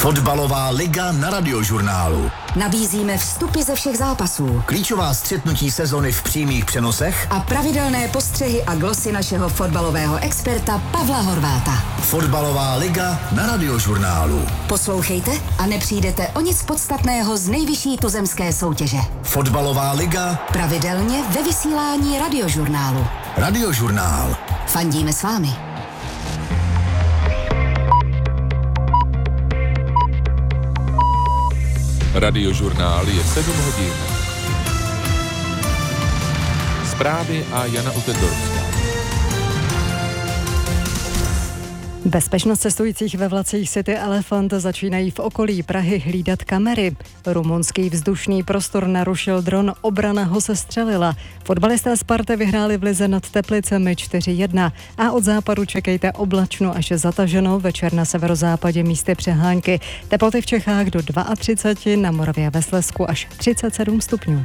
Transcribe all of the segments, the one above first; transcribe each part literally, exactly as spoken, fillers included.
Fotbalová liga na Radiožurnálu. Nabízíme vstupy ze všech zápasů, klíčová střetnutí sezony v přímých přenosech a pravidelné postřehy a glosy našeho fotbalového experta Pavla Horváta. Fotbalová liga na Radiožurnálu. Poslouchejte a nepřijdete o nic podstatného z nejvyšší tuzemské soutěže. Fotbalová liga pravidelně ve vysílání Radiožurnálu. Radiožurnál. Fandíme s vámi. Radiožurnál je sedm hodin. Zprávy a Jana Utendorská. Bezpečnost cestujících ve vlacích City Elephant začínají v okolí Prahy hlídat kamery. Rumunský vzdušný prostor narušil dron, obrana ho sestřelila. Fotbalisté Sparty vyhráli v lize nad Teplicemi čtyři jedna a od západu čekejte oblačno až zataženo, večer na severozápadě místy přehánky. Teploty v Čechách do třicet dva, na Moravě a ve Slezsku až třicet sedm stupňů.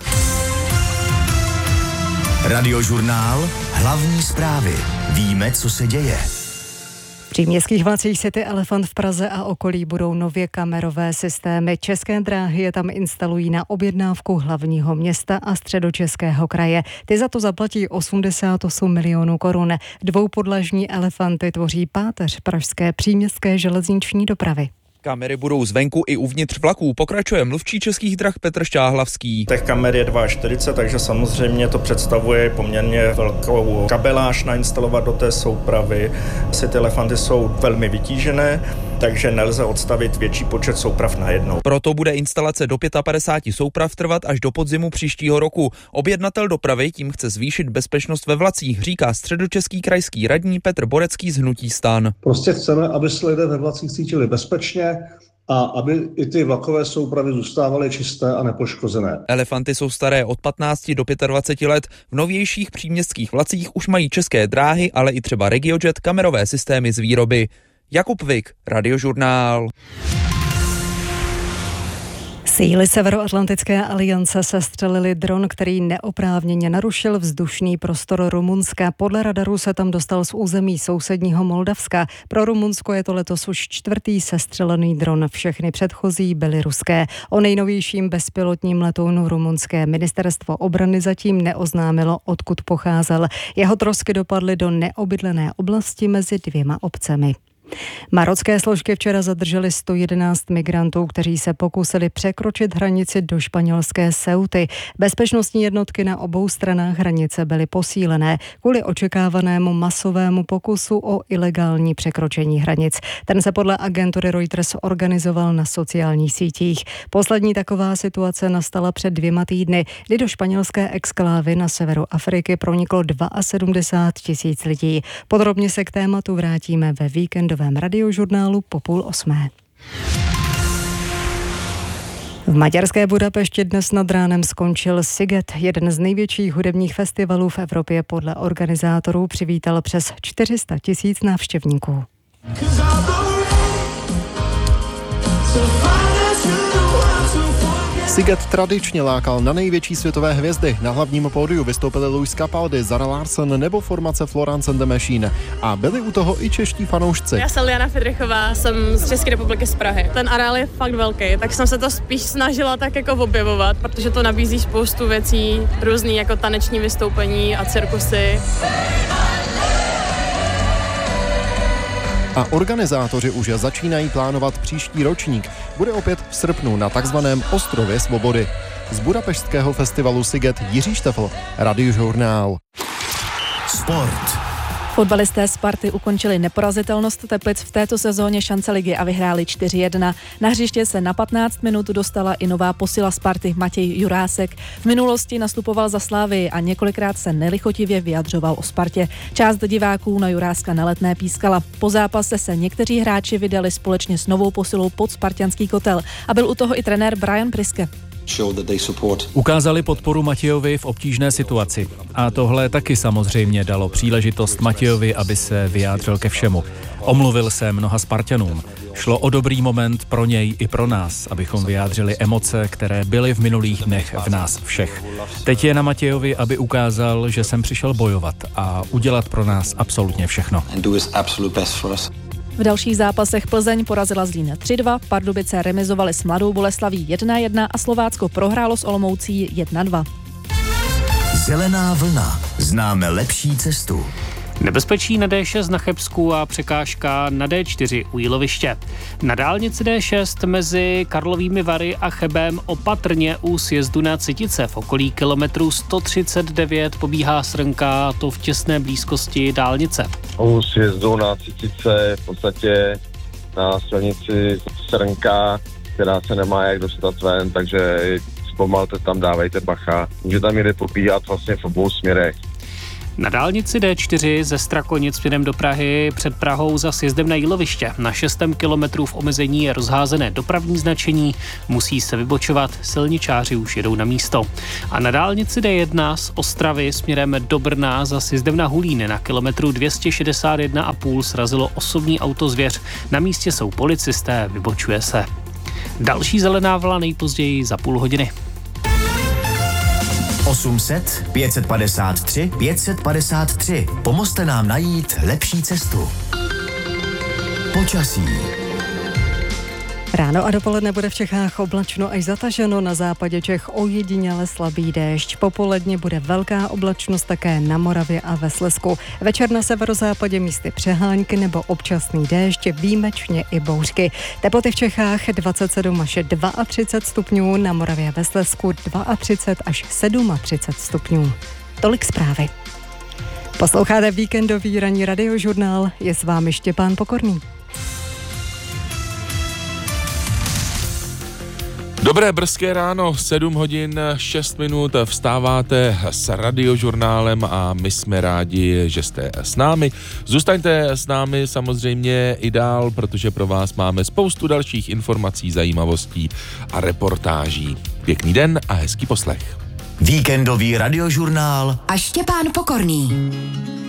Radiožurnál, hlavní zprávy. Víme, co se děje. V příměstských vlacích City Elephant v Praze a okolí budou nově kamerové systémy. České dráhy je tam instalují na objednávku hlavního města a Středočeského kraje. Ty za to zaplatí osmdesát osm milionů korun. Dvoupodlažní elefanty tvoří páteř pražské příměstské železniční dopravy. Kamery budou zvenku i uvnitř vlaků, pokračuje mluvčí Českých drah Petr Šťáhlavský. Těch kamer je čtyřicet dva, takže samozřejmě to představuje poměrně velkou kabeláž nainstalovat do té soupravy. City Elefanty jsou velmi vytížené, takže nelze odstavit větší počet souprav najednou. Proto bude instalace do padesát pět souprav trvat až do podzimu příštího roku. Objednatel dopravy tím chce zvýšit bezpečnost ve vlacích, říká středočeský krajský radní Petr Borecký z hnutí STAN. Prostě chceme, aby se lidé ve vlacích cítili bezpečně a aby i ty vlakové soupravy zůstávaly čisté a nepoškozené. Elefanty jsou staré od patnácti do dvaceti pěti let. V novějších příměstských vlacích už mají České dráhy, ale i třeba RegioJet kamerové systémy z výroby. Jakub Vik, Radiožurnál. Síly Severoatlantické aliance sestřelili dron, který neoprávněně narušil vzdušný prostor Rumunska. Podle radarů se tam dostal z území sousedního Moldavska. Pro Rumunsko je to letos už čtvrtý sestřelený dron. Všechny předchozí byly ruské. O nejnovějším bezpilotním letounu rumunské ministerstvo obrany zatím neoznámilo, odkud pocházel. Jeho trosky dopadly do neobydlené oblasti mezi dvěma obcemi. Marocké složky včera zadržely sto jedenáct migrantů, kteří se pokusili překročit hranici do španělské Ceuty. Bezpečnostní jednotky na obou stranách hranice byly posílené kvůli očekávanému masovému pokusu o ilegální překročení hranic. Ten se podle agentury Reuters organizoval na sociálních sítích. Poslední taková situace nastala před dvěma týdny, kdy do španělské exklávy na severu Afriky proniklo sedmdesát dva tisíc lidí. Podrobně se k tématu vrátíme ve víkendu Radiožurnálu po půl osmé. V maďarské Budapešti dnes nad ránem skončil Sziget, jeden z největších hudebních festivalů v Evropě. Podle organizátorů přivítal přes čtyři sta tisíc návštěvníků. Sziget tradičně lákal na největší světové hvězdy. Na hlavním pódiu vystoupili Luis Capaldi, Zara Larsson nebo formace Florence and the Machine. A byli u toho i čeští fanoušci. Já jsem Liana Fidrychová, jsem z České republiky z Prahy. Ten areál je fakt velký, tak jsem se to spíš snažila tak jako objevovat, protože to nabízí spoustu věcí, různý jako taneční vystoupení a cirkusy. A organizátoři už začínají plánovat příští ročník. Bude opět v srpnu na takzvaném Ostrově svobody. Z budapešťského festivalu Sziget Jiří Štefl, Radiožurnál. Sport. Fotbalisté Sparty ukončili neporazitelnost Teplic v této sezóně šance ligy a vyhráli čtyři jedna. Na hřiště se na patnáct minut dostala i nová posila Sparty Matěj Jurásek. V minulosti nastupoval za Slávii a několikrát se nelichotivě vyjadřoval o Spartě. Část diváků na Juráska na Letné pískala. Po zápase se někteří hráči vydali společně s novou posilou pod spartianský kotel a byl u toho i trenér Brian Priske. Ukázali podporu Matějovi v obtížné situaci. A tohle taky samozřejmě dalo příležitost Matějovi, aby se vyjádřil ke všemu. Omluvil se mnoha Spartanům. Šlo o dobrý moment pro něj i pro nás, abychom vyjádřili emoce, které byly v minulých dnech v nás všech. Teď je na Matějovi, aby ukázal, že jsem přišel bojovat a udělat pro nás absolutně všechno. V dalších zápasech Plzeň porazila Zlín tři dva, Pardubice remizovaly s Mladou Boleslaví jedna jedna a Slovácko prohrálo s Olomoucí jedna dva. Zelená vlna. Známe lepší cestu. Nebezpečí na dé šest na Chebsku a překážka na dé čtyři u Jíloviště. Na dálnici dé šest mezi Karlovými Vary a Chebem opatrně u sjezdu na Citice. V okolí kilometru sto třicet devět pobíhá srnka, to v těsné blízkosti dálnice. U sjezdu na Citice v podstatě na silnici srnka, která se nemá jak dostat ven, takže zpomalte tam, dávejte bacha. Může tam jde pobíhat vlastně v obou směrech. Na dálnici dé čtyři ze Strakonic směrem do Prahy před Prahou za sjezdem na Jíloviště. Na šestém kilometru v omezení je rozházené dopravní značení, musí se vybočovat, silničáři už jedou na místo. A na dálnici dé jedna z Ostravy směrem do Brna za sjezdem na Hulín na kilometru dvě stě šedesát jedna a půl srazilo osobní auto zvěř. Na místě jsou policisté, vybočuje se. Další zelená vlna nejpozději za půl hodiny. osm set, pět set padesát tři, pět set padesát tři. Pomozte nám najít lepší cestu. Počasí. Ráno a dopoledne bude v Čechách oblačno až zataženo, na západě Čech ojediněle slabý déšť. Popoledně bude velká oblačnost také na Moravě a ve Slezsku. Večer na severozápadě místy přehánky nebo občasný déšť, výjimečně i bouřky. Teploty v Čechách dvacet sedm až třicet dva stupňů, na Moravě a ve Slezsku třicet dva až třicet sedm stupňů. Tolik zprávy. Posloucháte víkendový ranní radiožurnál, je s vámi Štěpán Pokorný. Dobré brzké ráno, sedm hodin šest minut, vstáváte s radiožurnálem a my jsme rádi, že jste s námi. Zůstaňte s námi samozřejmě i dál, protože pro vás máme spoustu dalších informací, zajímavostí a reportáží. Pěkný den a hezký poslech. Víkendový radiožurnál a Štěpán Pokorný.